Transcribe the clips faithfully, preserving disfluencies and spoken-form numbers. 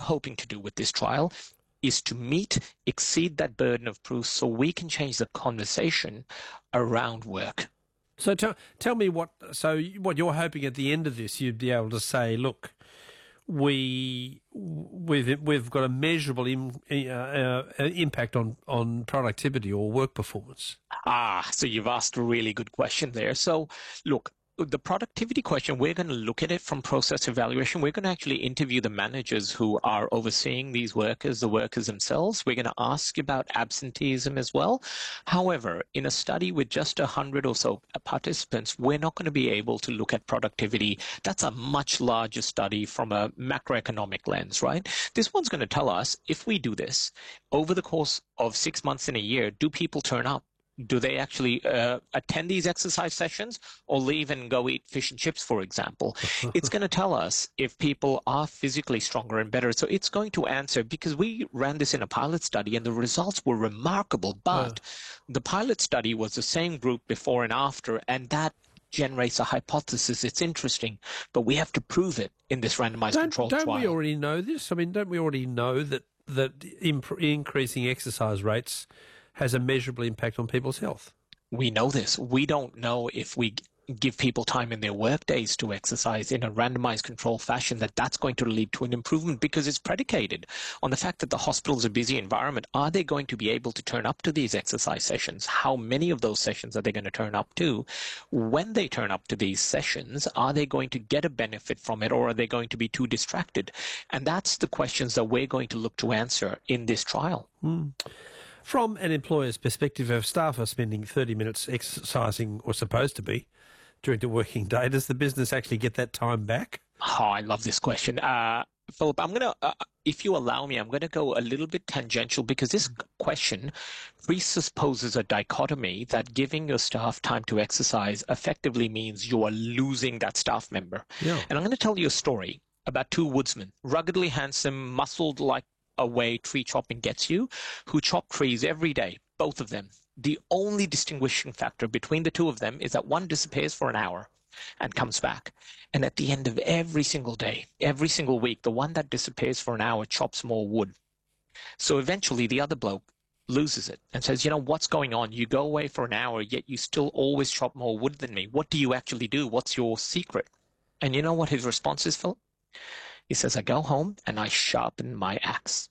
hoping to do with this trial is to meet, exceed that burden of proof so we can change the conversation around work. So tell, tell me what, so what you're hoping at the end of this, you'd be able to say, look, we, we've, we've got a measurable im, uh, uh, impact on, on productivity or work performance. Ah, so you've asked a really good question there. So look, the productivity question, we're going to look at it from process evaluation. We're going to actually interview the managers who are overseeing these workers, the workers themselves. We're going to ask about absenteeism as well. However, in a study with just one hundred or so participants, we're not going to be able to look at productivity. That's a much larger study from a macroeconomic lens, right? This one's going to tell us, if we do this, over the course of six months in a year, do people turn up? Do they actually uh, attend these exercise sessions or leave and go eat fish and chips, for example? It's going to tell us if people are physically stronger and better. So it's going to answer, because we ran this in a pilot study and the results were remarkable, but uh. the pilot study was the same group before and after, and that generates a hypothesis. It's interesting, but we have to prove it in this randomized don't, controlled don't trial. Don't we already know this? I mean, don't we already know that, that imp- increasing exercise rates has a measurable impact on people's health? We know this. We don't know if we give people time in their work days to exercise in a randomized control fashion that that's going to lead to an improvement, because it's predicated on the fact that the hospital is a busy environment. Are they going to be able to turn up to these exercise sessions? How many of those sessions are they going to turn up to? When they turn up to these sessions, are they going to get a benefit from it, or are they going to be too distracted? And that's the questions that we're going to look to answer in this trial. Mm. From an employer's perspective, if staff are spending thirty minutes exercising, or supposed to be, during the working day, does the business actually get that time back? Oh, I love this question. Uh, Philip, I'm going to, uh, if you allow me, I'm going to go a little bit tangential, because this question presupposes a dichotomy that giving your staff time to exercise effectively means you are losing that staff member. Yeah. And I'm going to tell you a story about two woodsmen, ruggedly handsome, muscled like away tree chopping gets you, who chop trees every day, both of them. The only distinguishing factor between the two of them is that one disappears for an hour and comes back. And at the end of every single day, every single week, the one that disappears for an hour chops more wood. So eventually the other bloke loses it and says, you know, what's going on? You go away for an hour, yet you still always chop more wood than me. What do you actually do? What's your secret? And you know what his response is, Philip? He says, I go home and I sharpen my axe.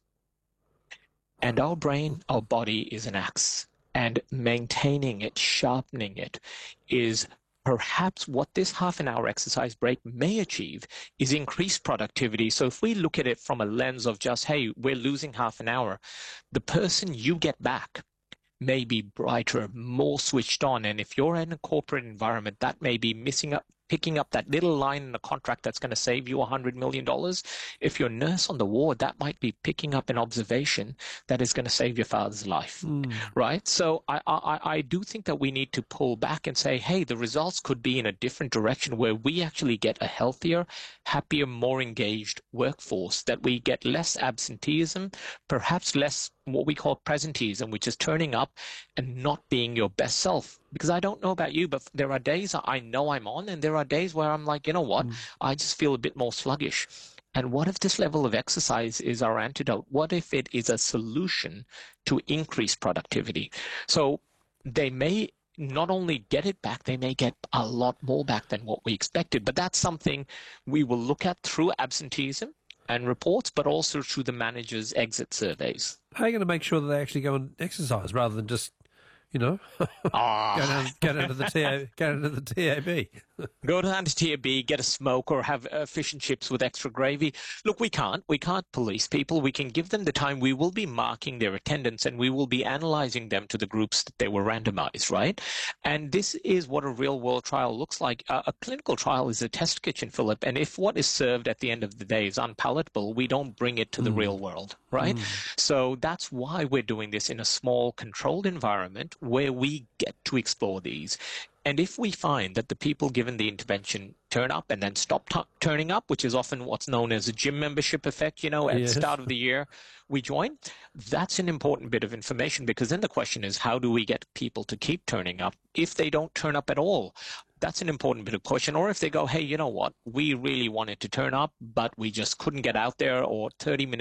And our brain, our body is an axe. And maintaining it, sharpening it, is perhaps what this half an hour exercise break may achieve, is increased productivity. So if we look at it from a lens of just, hey, we're losing half an hour, the person you get back may be brighter, more switched on. And if you're in a corporate environment, that may be missing up, picking up that little line in the contract that's going to save you one hundred million dollars. If you're a nurse on the ward, that might be picking up an observation that is going to save your father's life, mm. right? So I, I, I do think that we need to pull back and say, hey, the results could be in a different direction, where we actually get a healthier, happier, more engaged workforce, that we get less absenteeism, perhaps less what we call presenteeism, which is turning up and not being your best self. Because I don't know about you, but there are days I know I'm on, and there are days where I'm like, you know what, mm. I just feel a bit more sluggish. And what if this level of exercise is our antidote? What if it is a solution to increase productivity? So they may not only get it back, they may get a lot more back than what we expected. But that's something we will look at through absenteeism and reports, but also through the manager's exit surveys. How are you going to make sure that they actually go and exercise rather than just, you know, ah. go, down, go down to the T A, go down to the T A B? Go down to T A B, get a smoke, or have uh, fish and chips with extra gravy. Look, we can't. We can't police people. We can give them the time. We will be marking their attendance, and we will be analyzing them to the groups that they were randomized, right? And this is what a real-world trial looks like. Uh, a clinical trial is a test kitchen, Philip, and if what is served at the end of the day is unpalatable, we don't bring it to the mm. real world, right? Mm. So that's why we're doing this in a small, controlled environment where we get to explore these. And if we find that the people given the intervention turn up and then stop t- turning up, which is often what's known as a gym membership effect, you know, at yes. the start of the year we join, that's an important bit of information, because then the question is, how do we get people to keep turning up if they don't turn up at all? That's an important bit of question. Or if they go, hey, you know what, we really wanted to turn up, but we just couldn't get out there, or thirty minutes